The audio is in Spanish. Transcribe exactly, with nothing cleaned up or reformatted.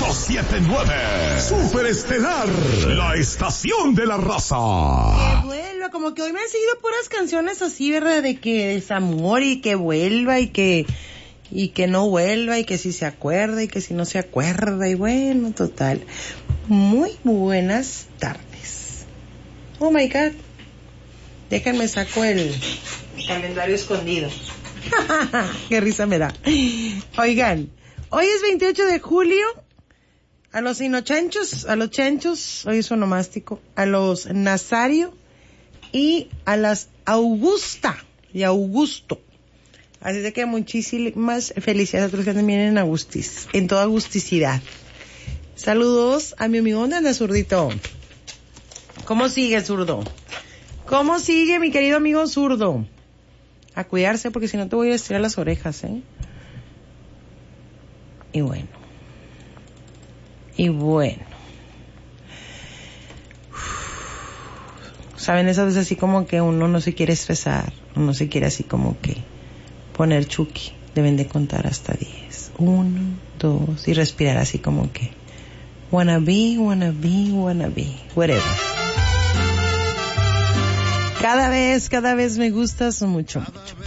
ciento siete punto nueve. Superestelar, la estación de la raza. Que vuelva, como que hoy me han seguido puras canciones así, ¿verdad? De que desamor y que vuelva y que... y que no vuelva y que si se acuerda y que si no se acuerda y bueno, total. Muy buenas tardes. Oh my God. Déjenme saco el calendario escondido. Qué risa me da. Oigan, hoy es veintiocho de julio. A los inochenchos, a los chenchos, hoy es onomástico, a los Nazario y a las Augusta y Augusto. Así de que muchísimas felicidades a todos que también en Agustis, en toda agusticidad. Saludos a mi amigo. ¿Dónde anda, zurdito? ¿Cómo sigue, zurdo? ¿Cómo sigue, mi querido amigo zurdo? A cuidarse, porque si no te voy a estirar las orejas, ¿eh? Y bueno. Y bueno. Saben, esas veces así como que uno no se quiere estresar, uno se quiere así como que poner chuki. Deben de contar hasta diez. Uno, dos, y respirar así como que wanna be, wanna be, wanna be, whatever. Cada vez, cada vez me gustas mucho, mucho.